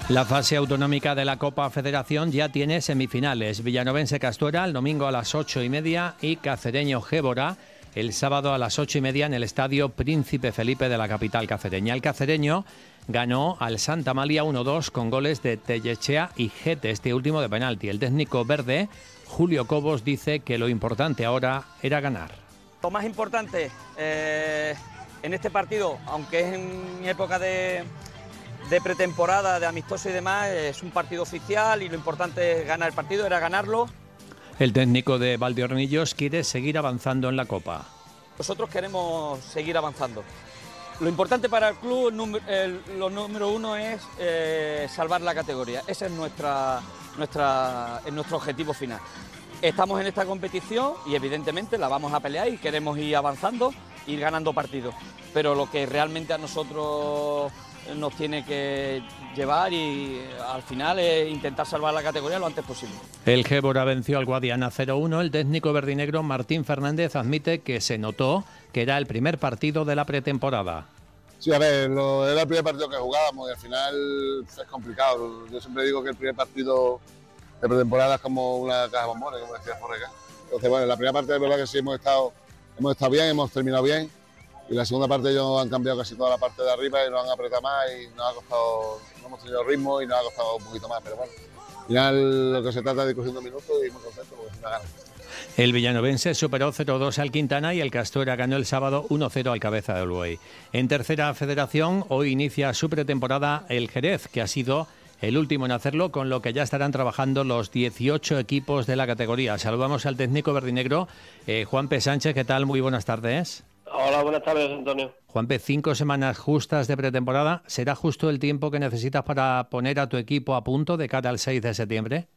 La fase autonómica de la Copa Federación ya tiene semifinales. Villanovense Castuera el domingo a las 8:30 y Cacereño Gébora el sábado a las 8:30 en el Estadio Príncipe Felipe de la capital cacereña. El cacereño ganó al Santa Amalia 1-2 con goles de Tellechea y Gete, este último de penalti. El técnico verde, Julio Cobos, dice que lo importante ahora era ganar. Lo más importante en este partido, aunque es en época de pretemporada, de amistoso y demás, es un partido oficial y lo importante es ganar el partido, era ganarlo. El técnico de Valdeornillos quiere seguir avanzando en la Copa. Nosotros queremos seguir avanzando. Lo importante para el club, lo número uno es salvar la categoría. Ese es nuestro objetivo final. Estamos en esta competición y evidentemente la vamos a pelear y queremos ir avanzando, ir ganando partidos. Pero lo que realmente a nosotros nos tiene que llevar y al final es intentar salvar la categoría lo antes posible. El Gébora venció al Guadiana 0-1. El técnico verdinegro Martín Fernández admite que se notó que era el primer partido de la pretemporada. Sí, a ver, era el primer partido que jugábamos y al final es complicado. Yo siempre digo que el primer partido de pretemporada es como una caja de bombones, como decía Forreca. Entonces, bueno, la primera parte es verdad que sí hemos estado bien, hemos terminado bien. Y la segunda parte ellos han cambiado casi toda la parte de arriba y nos han apretado más y nos ha costado, no hemos tenido ritmo y nos ha costado un poquito más, pero bueno, al final lo que se trata es de cogiendo minutos y muy contento porque es una gana. El villanovense superó 0-2 al Quintana y el Castuera ganó el sábado 1-0 al Cabeza del Buey. En tercera federación, hoy inicia su pretemporada el Jerez, que ha sido el último en hacerlo, con lo que ya estarán trabajando los 18 equipos de la categoría. Saludamos al técnico verdinegro, Juanpe Sánchez. ¿Qué tal? Muy buenas tardes. Hola, buenas tardes, Antonio. Juanpe, 5 semanas justas de pretemporada. ¿Será justo el tiempo que necesitas para poner a tu equipo a punto de cara al 6 de septiembre?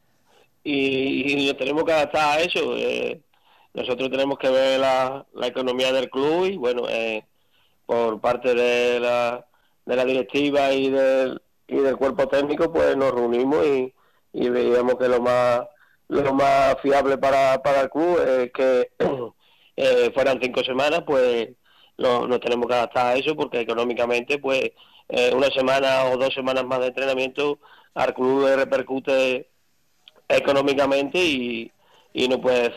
Y nos tenemos que adaptar a eso. Nosotros tenemos que ver la economía del club y, bueno, por parte de la directiva y del cuerpo técnico, pues nos reunimos y veíamos que lo más fiable para el club es que fueran 5 semanas, pues nos tenemos que adaptar a eso porque económicamente pues una semana o 2 semanas más de entrenamiento al club le repercute económicamente y no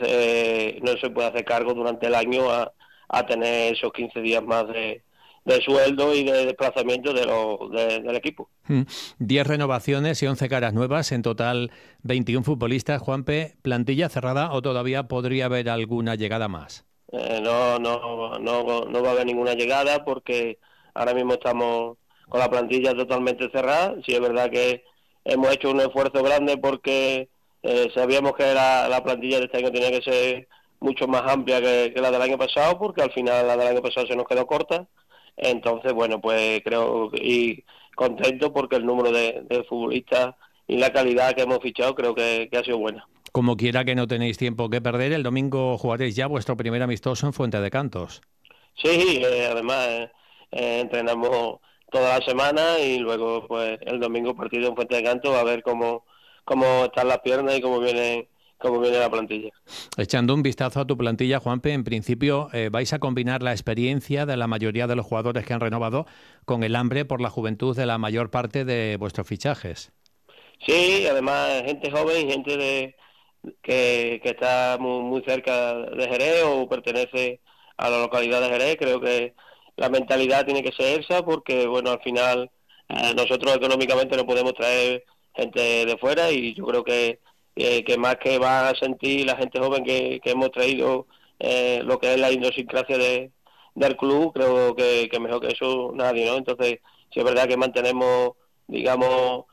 se puede hacer cargo durante el año a tener esos 15 días más de sueldo y de desplazamiento del equipo. 10 renovaciones y 11 caras nuevas, en total 21 futbolistas. Juanpe, ¿plantilla cerrada o todavía podría haber alguna llegada más? No va a haber ninguna llegada porque ahora mismo estamos con la plantilla totalmente cerrada. Sí es verdad que hemos hecho un esfuerzo grande porque sabíamos que la plantilla de este año tenía que ser mucho más amplia que la del año pasado, porque al final la del año pasado se nos quedó corta. Entonces, bueno, pues creo y contento porque el número de futbolistas y la calidad que hemos fichado creo que ha sido buena. Como quiera que no tenéis tiempo que perder, el domingo jugaréis ya vuestro primer amistoso en Fuente de Cantos. Sí, además entrenamos toda la semana y luego pues el domingo partido en Fuente de Cantos a ver cómo están las piernas y cómo viene la plantilla. Echando un vistazo a tu plantilla, Juanpe, en principio vais a combinar la experiencia de la mayoría de los jugadores que han renovado con el hambre por la juventud de la mayor parte de vuestros fichajes. Sí, además gente joven y gente que está muy cerca de Jerez o pertenece a la localidad de Jerez. Creo que la mentalidad tiene que ser esa porque, bueno, al final nosotros económicamente no podemos traer gente de fuera y yo creo que más que va a sentir la gente joven que hemos traído lo que es la idiosincrasia del club, creo que mejor que eso nadie, ¿no? Entonces, sí es verdad que mantenemos, digamos,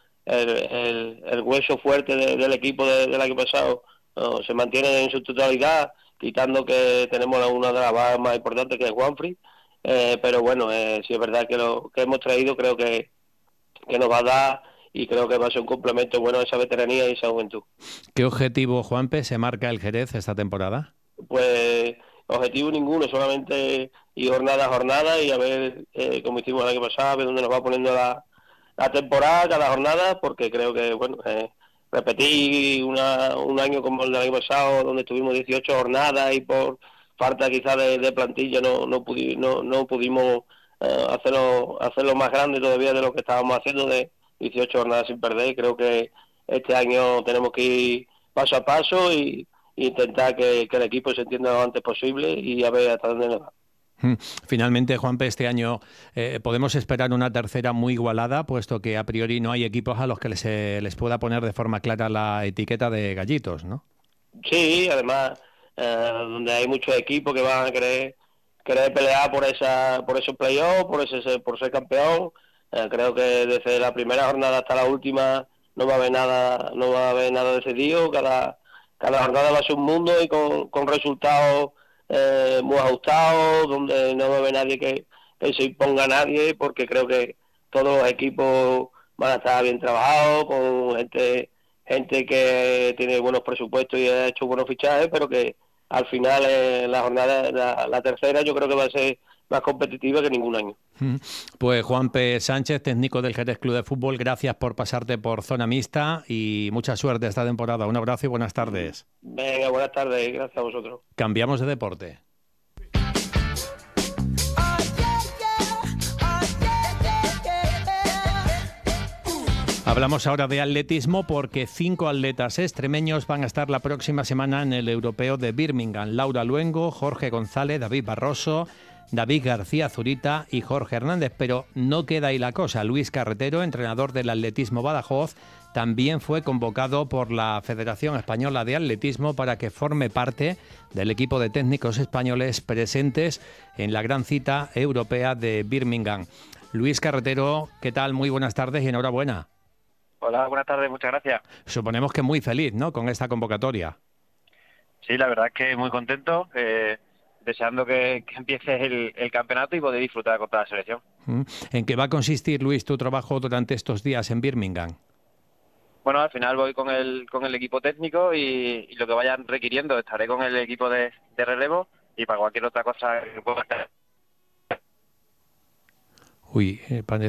el hueso fuerte del equipo del año pasado, ¿no? Se mantiene en su totalidad, quitando que tenemos una de las bajas más importantes que es Juanfrey, pero bueno, sí es verdad que lo que hemos traído creo que nos va a dar y creo que va a ser un complemento bueno a esa veteranía y esa juventud. ¿Qué objetivo, Juanpe, se marca el Jerez esta temporada? Pues objetivo ninguno, solamente ir jornada a jornada y a ver, como hicimos el año pasado, a ver dónde nos va poniendo la temporada, cada jornada, porque creo que, bueno, repetir un año como el del año pasado, donde tuvimos 18 jornadas y por falta quizás de plantilla no pudimos hacerlo más grande todavía de lo que estábamos haciendo de 18 jornadas sin perder. Creo que este año tenemos que ir paso a paso y intentar que el equipo se entienda lo antes posible y a ver hasta dónde nos va. Finalmente, Juanpe, este año podemos esperar una tercera muy igualada, puesto que a priori no hay equipos a los que se les pueda poner de forma clara la etiqueta de gallitos, ¿no? Sí, además, donde hay muchos equipos que van a querer pelear por esos playoffs, por ser campeón. Creo que desde la primera jornada hasta la última no va a haber nada decidido. Cada jornada va a ser un mundo y con resultados muy ajustados, donde no va a haber nadie que se imponga a nadie, porque creo que todos los equipos van a estar bien trabajados, con gente que tiene buenos presupuestos y ha hecho buenos fichajes, pero que al final la jornada, la tercera, yo creo que va a ser más competitiva que ningún año. Pues Juanpe Sánchez, técnico del Jerez Club de Fútbol, gracias por pasarte por Zona Mixta y mucha suerte esta temporada. Un abrazo y buenas tardes. Venga, buenas tardes y gracias a vosotros. Cambiamos de deporte. Hablamos ahora de atletismo porque 5 atletas extremeños van a estar la próxima semana en el Europeo de Birmingham. Laura Luengo, Jorge González, David Barroso, David García Zurita y Jorge Hernández. Pero no queda ahí la cosa. Luis Carretero, entrenador del Atletismo Badajoz, también fue convocado por la Federación Española de Atletismo para que forme parte del equipo de técnicos españoles presentes en la gran cita europea de Birmingham. Luis Carretero, ¿qué tal? Muy buenas tardes y enhorabuena. Hola, buenas tardes, muchas gracias. Suponemos que muy feliz, ¿no?, con esta convocatoria. Sí, la verdad es que muy contento, deseando que empiece el campeonato y poder disfrutar con toda la selección. ¿En qué va a consistir, Luis, tu trabajo durante estos días en Birmingham? Bueno, al final voy con el equipo técnico y lo que vayan requiriendo, estaré con el equipo de relevo y para cualquier otra cosa que pueda hacer. Uy, parece